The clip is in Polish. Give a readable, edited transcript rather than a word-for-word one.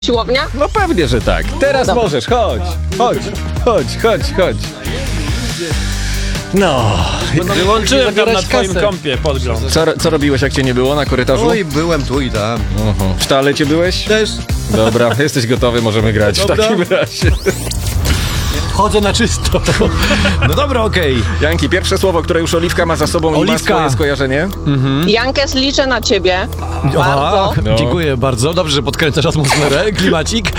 Siłownia? No pewnie, że tak. Teraz Dobra. możesz, chodź. No. Wyłączyłem tam na Zabierać twoim kasę. kompie podgląd. Co robiłeś, jak cię nie było na korytarzu? Oj, byłem tu i tam. W toalecie byłeś? Też. Dobra, jesteś gotowy, możemy grać w takim razie. Chodzę na czysto. No dobra, okej. Janki, pierwsze słowo, które już Oliwka ma za sobą i ma Oliwka. swoje skojarzenie. Jankes, liczę na ciebie. Bardzo. No. Dziękuję bardzo. Dobrze, że podkręcasz atmosferę, klimacik.